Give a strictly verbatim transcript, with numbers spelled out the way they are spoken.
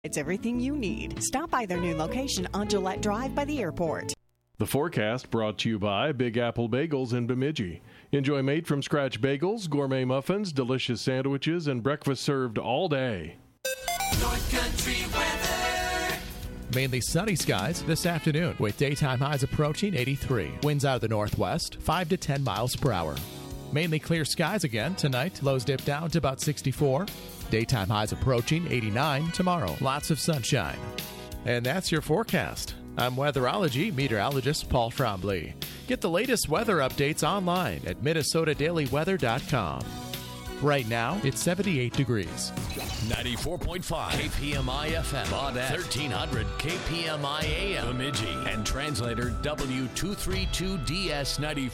It's everything you need. Stop by their new location on Gillette Drive by the airport. The forecast brought to you by Big Apple Bagels in Bemidji. Enjoy made-from-scratch bagels, gourmet muffins, delicious sandwiches, and breakfast served all day. North Country weather. Mainly sunny skies this afternoon with daytime highs approaching eighty-three. Winds out of the northwest, five to ten miles per hour. Mainly clear skies again tonight. Lows dip down to about sixty-four. Daytime highs approaching eighty-nine tomorrow. Lots of sunshine. And that's your forecast. I'm weatherology meteorologist Paul Trombley. Get the latest weather updates online at minnesota daily weather dot com. Right now, it's seventy-eight degrees. ninety-four point five K P M I F M, Baudette, thirteen hundred K P M I A M, Bemidji, and translator W two thirty-two D S ninety-four.